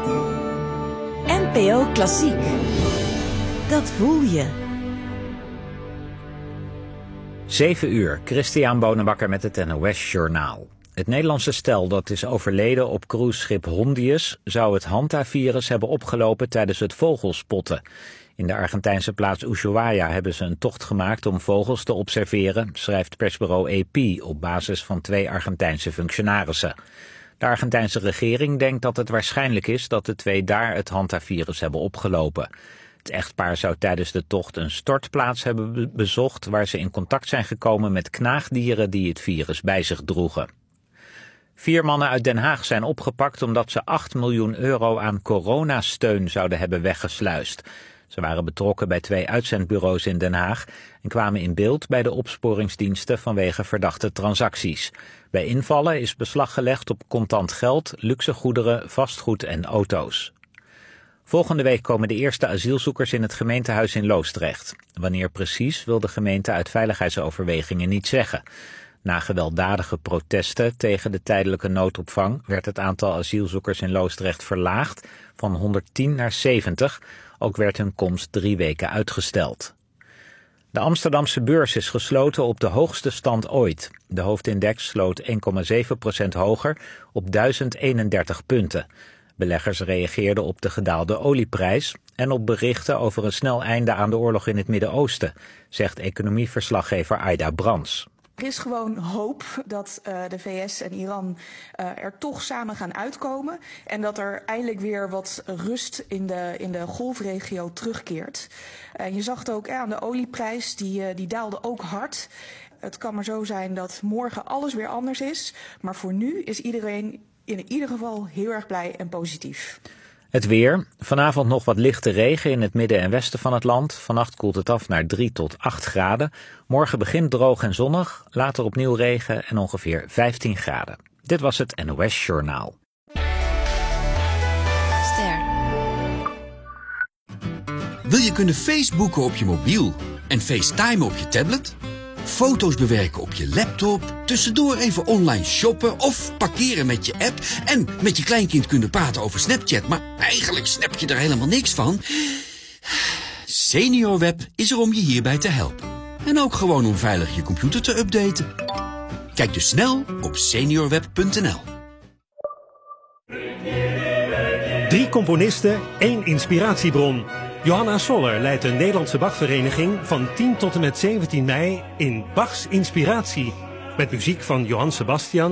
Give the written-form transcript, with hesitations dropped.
NPO Klassiek. Dat voel je. 7 uur, Christian Bonenbakker met het NOS Journaal. Het Nederlandse stel dat is overleden op cruiseschip Hondius zou het Hanta-virus hebben opgelopen tijdens het vogelspotten. In de Argentijnse plaats Ushuaia hebben ze een tocht gemaakt om vogels te observeren, schrijft persbureau AP op basis van 2 Argentijnse functionarissen. De Argentijnse regering denkt dat het waarschijnlijk is dat de 2 daar het Hanta-virus hebben opgelopen. Het echtpaar zou tijdens de tocht een stortplaats hebben bezocht waar ze in contact zijn gekomen met knaagdieren die het virus bij zich droegen. 4 mannen uit Den Haag zijn opgepakt omdat ze 8 miljoen euro aan coronasteun zouden hebben weggesluist. Ze waren betrokken bij 2 uitzendbureaus in Den Haag en kwamen in beeld bij de opsporingsdiensten vanwege verdachte transacties. Bij invallen is beslag gelegd op contant geld, luxe goederen, vastgoed en auto's. Volgende week komen de eerste asielzoekers in het gemeentehuis in Loosdrecht. Wanneer precies wil de gemeente uit veiligheidsoverwegingen niet zeggen. Na gewelddadige protesten tegen de tijdelijke noodopvang werd het aantal asielzoekers in Loosdrecht verlaagd van 110 naar 70. Ook werd hun komst 3 weken uitgesteld. De Amsterdamse beurs is gesloten op de hoogste stand ooit. De hoofdindex sloot 1,7% hoger op 1031 punten. Beleggers reageerden op de gedaalde olieprijs en op berichten over een snel einde aan de oorlog in het Midden-Oosten, zegt economieverslaggever Aida Brands. Er is gewoon hoop dat de VS en Iran er toch samen gaan uitkomen en dat er eindelijk weer wat rust in de golfregio terugkeert. Je zag het ook aan de olieprijs, die daalde ook hard. Het kan maar zo zijn dat morgen alles weer anders is, maar voor nu is iedereen in ieder geval heel erg blij en positief. Het weer. Vanavond nog wat lichte regen in het midden en westen van het land. Vannacht koelt het af naar 3 tot 8 graden. Morgen begint droog en zonnig. Later opnieuw regen en ongeveer 15 graden. Dit was het NOS Journaal. Ster. Wil je kunnen Facebooken op je mobiel en FaceTimen op je tablet? Foto's bewerken op je laptop, tussendoor even online shoppen of parkeren met je app en met je kleinkind kunnen praten over Snapchat, maar eigenlijk snap je er helemaal niks van? SeniorWeb is er om je hierbij te helpen. En ook gewoon om veilig je computer te updaten. Kijk dus snel op seniorweb.nl. 3 componisten, 1 inspiratiebron. Johanna Soller leidt de Nederlandse Bachvereniging van 10 tot en met 17 mei in Bachs Inspiratie. Met muziek van Johann Sebastian